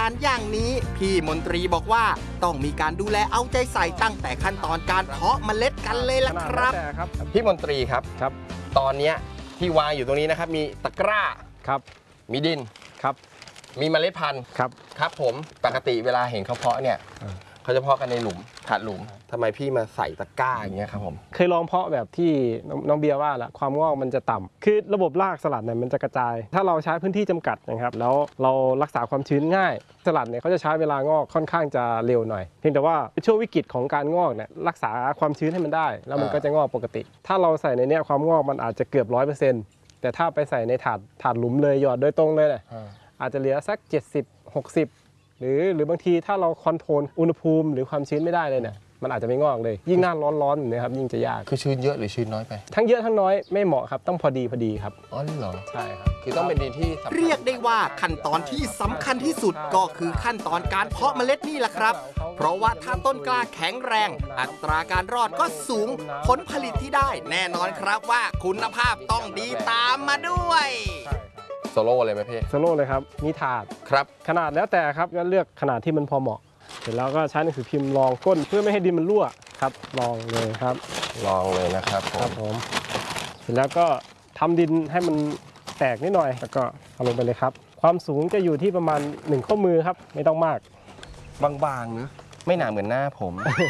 านอย่างนี้พี่มนตรีบอกว่าต้องมีการดูแลเอาใจใส่ตั้งแต่ขั้นตอนการเพาะเมล็ดกันเลยล่ะครับพี่มนตรีครับตอนนี้ที่วางอยู่ตรงนี้นะครับมีตะกร้าครับมีดินครับมีเมล็ดพันธุ์ครับผมปกติเวลาเห็นเขาเพาะเนี่ยเขาจะเพาะกันในหลุมถาดหลุมทำไมพี่มาใส่ตะกร้าอย่างเงี้ยครับผมเคยลองเพาะแบบที่น้องเบียร์ว่าละความงอกมันจะต่ำคือระบบรากสลัดเนี่ยมันจะกระจายถ้าเราใช้พื้นที่จำกัดนะครับแล้วเรารักษาความชื้นง่ายสลัดเนี่ยเขาจะใช้เวลางอกค่อนข้างจะเร็วหน่อยเพียงแต่ว่าช่วงวิกฤตของการงอกเนี่ยรักษาความชื้นให้มันได้แล้วมันก็จะงอกปกติถ้าเราใส่ในเนี้ยความงอกมันอาจจะเกือบ 100%แต่ถ้าไปใส่ในถาดหลุมเลยหยอดโดยตรงเลยเนี่ยอาจจะเหลือสัก70-60หรือบางทีถ้าเราคอนโทรลอุณหภูมิหรือความชื้นไม่ได้เลยเนี่ยมันอาจจะไม่งอกเลยยิ่งหน้าร้อนๆนะครับยิ่งจะยากคือชื้นเยอะหรือชื้นน้อยไปทั้งเยอะทั้งน้อยไม่เหมาะครับต้องพอดีครับอ๋อเหรอใช่ครับคือต้องเป็นดินที่เรียกได้ว่าขั้นตอนที่สำคัญที่สุดก็คือขั้นตอนการเพาะเมล็ดนี่แหละครับเพราะว่าถ้าต้นกล้าแข็งแรงอัตราการรอดก็สูงผลผลิตที่ได้แน่นอนครับว่าคุณภาพต้องดีตามมาด้วยโซโล่เลยไหมพี่โซโล่เลยครับมีถาดครับขนาดแล้วแต่ครับก็เลือกขนาดที่มันพอเหมาะเสร็จแล้วก็ใช้หนังสือพิมพ์รองก้นเพื่อไม่ให้ดินมันรั่วครับลองเลยครับลองเลยนะครับผมเสร็จแล้วก็ทำดินให้มันแตกนิดหน่อยแล้วก็เอาลงไปเลยครับความสูงจะอยู่ที่ประมาณ1 ข้อมือครับไม่ต้องมากบางๆนะไม่หนาเหมือนหน้าผม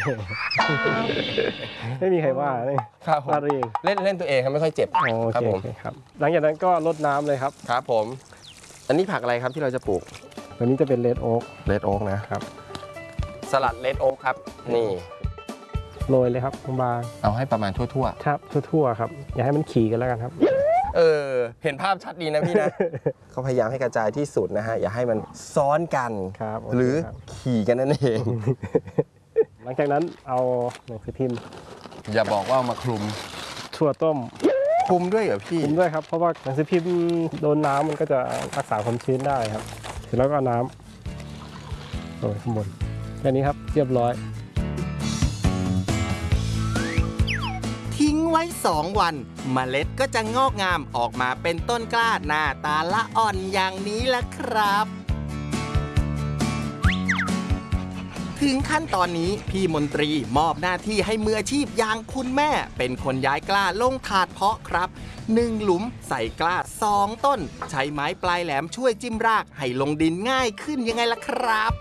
ไม่มีใครว่าเลยครับผมเล่นตัวเองครับไม่ค่อยเจ็บครับผมครับหลังจากนั้นก็รดน้ำเลยครับครับผมอันนี้ผักอะไรครับที่เราจะปลูกตัวนี้จะเป็นเรดโอ๊กนะครับสลัดเรดโอ๊กครับนี่โรยเลยครับบางเอาให้ประมาณทั่วๆครับทั่วๆครับอย่าให้มันขี่กันแล้วกันครับเห็นภาพชัดดีนะพี่นะเขาพยายามให้กระจายที่สุดนะฮะอย่าให้มันซ้อนกันหรือขี่กันนั่นเองหลังจากนั้นเอาหนังสือพิมพ์อย่าบอกว่ามาคลุมถั่วต้มคลุมด้วยเหรอพี่คลุมด้วยครับเพราะว่าหนังสือพิมพ์โดนน้ำมันก็จะรักษาความชื้นได้ครับเสร็จแล้วก็น้ำโรยข้างบนแค่นี้ครับเรียบร้อยทิ้งไว้2 วันเมล็ดก็จะงอกงามออกมาเป็นต้นกล้าหน้าตาละอ่อนอย่างนี้แหละครับถึงขั้นตอนนี้พี่มนตรีมอบหน้าที่ให้มืออาชีพอย่างคุณแม่เป็นคนย้ายกล้าลงถาดเพาะครับ1 หลุมใส่กล้า2 ต้นใช้ไม้ปลายแหลมช่วยจิ้มรากให้ลงดินง่ายขึ้นยังไงล่ะครับ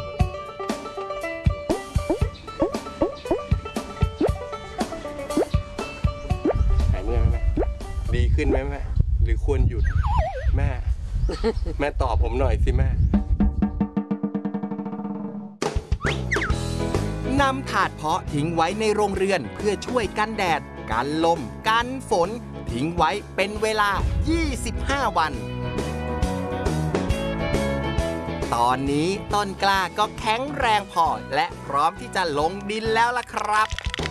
ดีขึ้นไหมแม่หรือควรหยุดแม่ตอบผมหน่อยสิแม่นำถาดเพาะทิ้งไว้ในโรงเรือนเพื่อช่วยกันแดดกันลมกันฝนทิ้งไว้เป็นเวลา25 วันตอนนี้ต้นกล้าก็แข็งแรงพอและพร้อมที่จะลงดินแล้วล่ะครับ